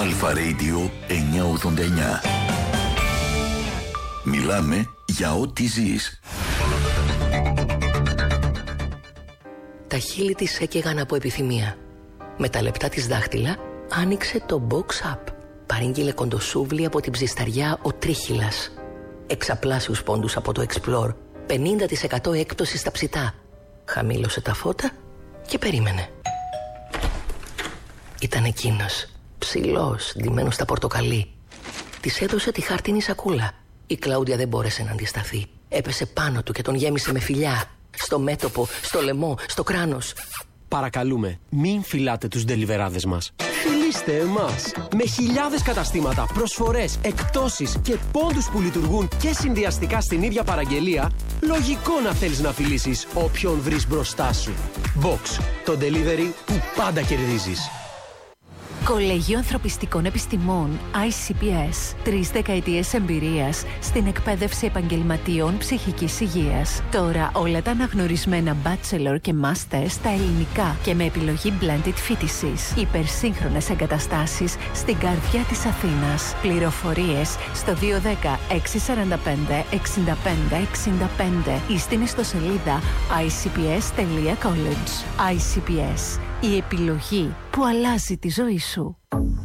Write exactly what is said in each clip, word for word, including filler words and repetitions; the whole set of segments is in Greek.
Αλφα Radio εννιακόσια ογδόντα εννιά. Μιλάμε για ό,τι ζεις. Τα χείλη της έκαιγαν από επιθυμία. Με τα λεπτά της δάχτυλα άνοιξε το Box Up. Παρήγγειλε κοντοσούβλι από την ψισταριά ο Τρίχυλας. Εξαπλάσιους πόντους από το Explore. πενήντα τοις εκατό έκπτωση στα ψητά. Χαμήλωσε τα φώτα και περίμενε. Ήταν εκείνος, ψηλός, ντυμένος στα πορτοκαλί. Της έδωσε τη χάρτινη σακούλα. Η Κλάουδια δεν μπόρεσε να αντισταθεί. Έπεσε πάνω του και τον γέμισε με φιλιά. Στο μέτωπο, στο λαιμό, στο κράνος. Παρακαλούμε, μην φυλάτε τους ντελιβεράδες μας. Φιλήστε εμάς. Με χιλιάδες καταστήματα, προσφορές, εκπτώσεις και πόντους που λειτουργούν και συνδυαστικά στην ίδια παραγγελία, λογικό να θέλεις να φιλήσεις όποιον βρεις μπροστά σου. Box, το delivery που πάντα κερδίζεις. Κολέγιο Ανθρωπιστικών Επιστημών άι σι πι ες. Τρεις δεκαετίες εμπειρίας στην εκπαίδευση επαγγελματιών ψυχικής υγείας. Τώρα όλα τα αναγνωρισμένα bachelor και master στα ελληνικά και με επιλογή blended φοιτησης. Υπερσύγχρονες εγκαταστάσεις στην καρδιά της Αθήνας. Πληροφορίες στο δύο ένα μηδέν έξι τέσσερα πέντε έξι πέντε έξι πέντε ή στην ιστοσελίδα άι σι πι ες τελεία college. άι σι πι ες. Η επιλογή που αλλάζει τη ζωή σου.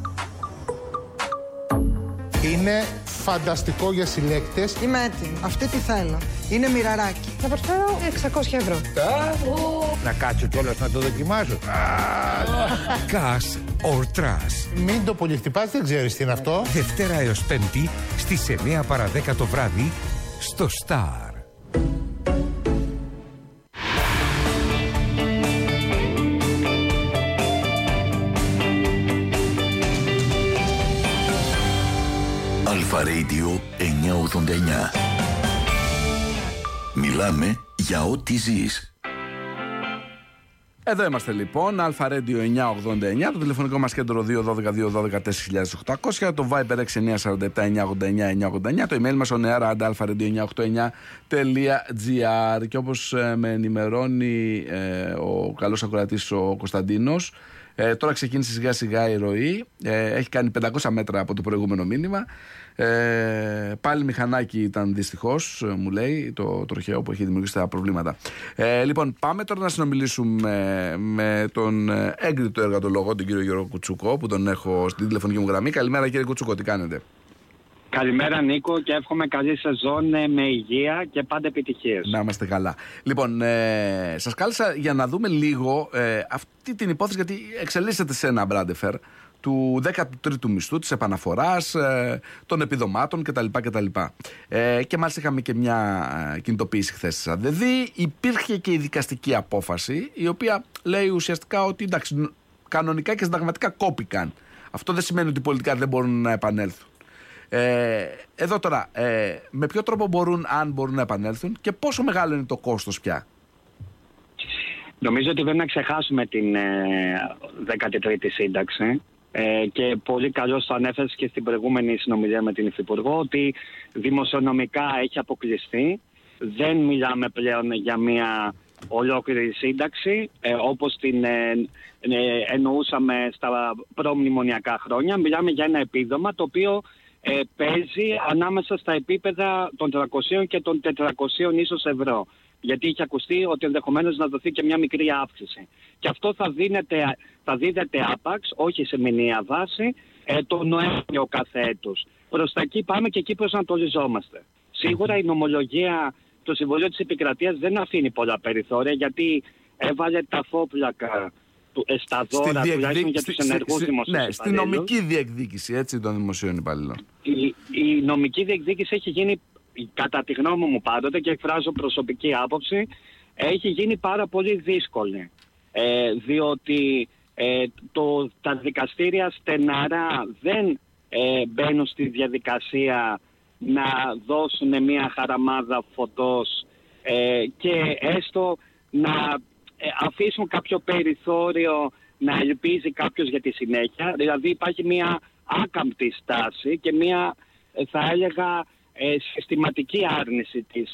Είναι φανταστικό για συλλέκτες. Είμαι έτοιμη. Αυτή τι θέλω. Είναι μοιραράκι. Θα προσφέρω εξακόσια ευρώ. Να κάτσω κιόλας να το δοκιμάσω. Cash or Trash. Μην το πολυχτυπάς, δεν ξέρεις τι είναι αυτό. Δευτέρα έως Πέμπτη στις εννιά παρά δέκα το βράδυ στο Star. Αλφα Radio εννιακόσια ογδόντα εννιά. Μιλάμε για ό,τι ζεις. Εδώ είμαστε λοιπόν, Αλφα Radio εννιακόσια ογδόντα εννιά, το τηλεφωνικό μας κέντρο δύο ένα δύο δύο ένα δύο τέσσερα οκτακόσια, το Viber έξι εννιά τέσσερα επτά εννιακόσια ογδόντα εννιά εννιακόσια ογδόντα εννιά, το email μας oneair at alpha radio εννιακόσια ογδόντα εννιά τελεία gr. Και όπως ε, με ενημερώνει ε, ο καλός ακροατής ο Κωνσταντίνος, ε, τώρα ξεκίνησε σιγά σιγά η ροή, ε, έχει κάνει πεντακόσια μέτρα από το προηγούμενο μήνυμα. Ε, πάλι μηχανάκι ήταν δυστυχώς, μου λέει, το τροχαίο που έχει δημιουργήσει τα προβλήματα. Ε, λοιπόν, πάμε τώρα να συνομιλήσουμε με τον έγκριτο εργατολόγο, τον κύριο Γιώργο Κουτσούκο, που τον έχω στην τηλεφωνική μου γραμμή. Καλημέρα κύριε Κουτσούκο, τι κάνετε? Καλημέρα Νίκο και εύχομαι καλή σεζόν με υγεία και πάντα επιτυχίες. Να είμαστε καλά. Λοιπόν, ε, σας κάλεσα για να δούμε λίγο ε, αυτή την υπόθεση, γιατί εξελίσσεται σε ένα μπράντεφερ του δέκατου τρίτου μισθού, της επαναφοράς, ε, των επιδομάτων κτλ. κτλ. Ε, και μάλιστα είχαμε και μια ε, κινητοποίηση χθες της ΑΔΕΔ. Υπήρχε και η δικαστική απόφαση, η οποία λέει ουσιαστικά ότι εντάξει, κανονικά και συνταγματικά κόπηκαν. Αυτό δεν σημαίνει ότι πολιτικά δεν μπορούν να επανέλθουν. Ε, εδώ τώρα, ε, με ποιο τρόπο μπορούν, αν μπορούν να επανέλθουν, και πόσο μεγάλο είναι το κόστος πια? Νομίζω ότι πρέπει να ξεχάσουμε την ε, δέκατη τρίτη σύνταξη. Ε, και πολύ καλώς το ανέφερες και στην προηγούμενη συνομιλία με την Υφυπουργό, ότι δημοσιονομικά έχει αποκλειστεί. Δεν μιλάμε πλέον για μια ολόκληρη σύνταξη ε, όπως την ε, ε, εννοούσαμε στα προμνημονιακά χρόνια. Μιλάμε για ένα επίδομα το οποίο ε, παίζει ανάμεσα στα επίπεδα των τριακοσίων και των τετρακοσίων ίσως ευρώ. Γιατί είχε ακουστεί ότι ενδεχομένως να δοθεί και μια μικρή αύξηση. Και αυτό θα, δίνεται, θα δίδεται άπαξ, όχι σε μηνιαία βάση, ε, το Νοέμβριο κάθε έτος. Προς τα εκεί πάμε και εκεί προσανατολιζόμαστε. Σίγουρα η νομολογία του Συμβουλίου της Επικρατείας δεν αφήνει πολλά περιθώρια, γιατί έβαλε τα φόπλακα του, ε, στα δώρα, τουλάχιστον για τους ενεργούς δημοσίους. Ναι, στη νομική διεκδίκηση έτσι, των δημοσίων υπαλλήλων. Η, η νομική διεκδίκηση έχει γίνει, κατά τη γνώμη μου πάντοτε, και εκφράζω προσωπική άποψη, έχει γίνει πάρα πολύ δύσκολη. Ε, διότι ε, το, τα δικαστήρια στεναρά δεν ε, μπαίνουν στη διαδικασία να δώσουν μια χαραμάδα φωτός ε, και έστω να ε, αφήσουν κάποιο περιθώριο να ελπίζει κάποιος για τη συνέχεια. Δηλαδή υπάρχει μια άκαμπτη στάση και μια, θα έλεγα, Ε, συστηματική άρνηση της